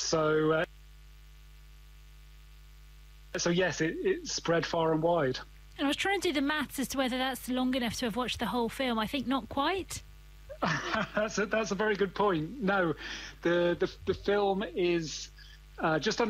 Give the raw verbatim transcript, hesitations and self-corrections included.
so, uh, so yes, it, it spread far and wide. And I was trying to do the maths as to whether that's long enough to have watched the whole film. I think not quite. that's a, that's a very good point. No, the the, the film is uh, just under